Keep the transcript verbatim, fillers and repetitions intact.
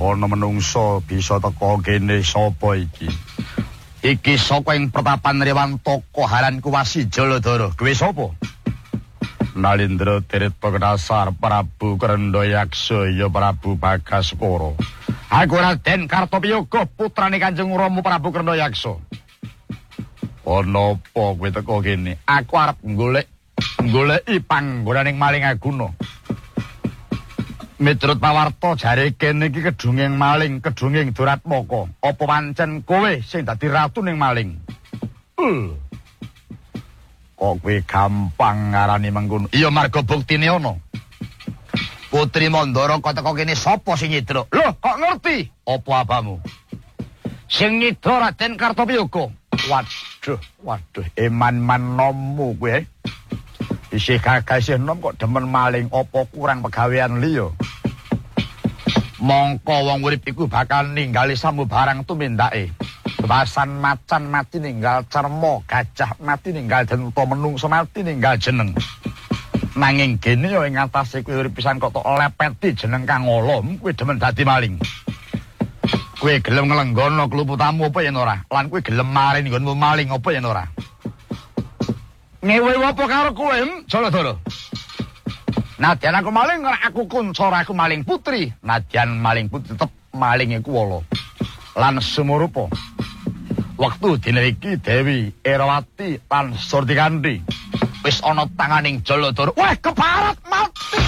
ana menungso bisa teka kene sapa iki? Iki saka ing pertapan Rewantaka Haran Kuwasi Jaladara. Duwe sapa? Nalindra Tirta Kedasar Prabu Krendayaksa ya Prabu Bagaskara. Aku Raden Kartopiyoga putrane Kanjeng Rama Prabu Krendayaksa. Ana apa kowe teka kene? Aku arep golek goleki panggonaning maling aguna. Miturut pawarta jare kene iki kedunging maling, kedunging Duratmaka. Apa pancen kowe sing dadi ratu ning maling? Uh. Kok kowe gampang ngarani mengkono? Iya marga buktine ana. Putri Mandara kok teko kene sapa sing nyidra? Lho, kok ngerti? Apa abamu? Sing nyidra Raden Kartopiyoga. Waduh, waduh, eman-man nomu kowe. Isih gagasih nom kok demen maling, apa kurang pegawean liya? Mongko wong urip iku bakal ninggali sambu barang tumindake. Basan macan mati ninggal cermo, gajah mati ninggal denta, menungso mati ninggal jeneng. Nanging gene ya ing atase kowe urip pisan kok tok lepeti jeneng Kang Ala, kowe demen dadi maling. Kowe gelem nglenggono kluputamu apa yen ora? Lan kowe gelem maring nggonmu maling apa yen ora? Ngewe apa karo kowe, Jaladara? Nadyan aku maling ora aku kuncor aku maling putri. Nadyan maling putri tetep maling iku wala. Lan sumurupa. Wektu dina iki Dewi Erawati lan Surtikanthi wis ana tanganing Jaladara. Wah, keparat mati.